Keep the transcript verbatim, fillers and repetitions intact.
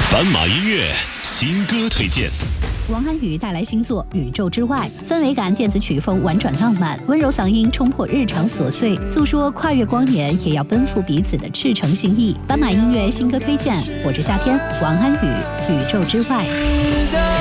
斑马音乐新歌推荐。 王安宇带来新作《宇宙之外》，氛围感电子曲风婉转浪漫，温柔嗓音冲破日常琐碎，诉说跨越光年也要奔赴彼此的赤诚心意。斑马音乐新歌推荐，我是夏天，王安宇《宇宙之外》。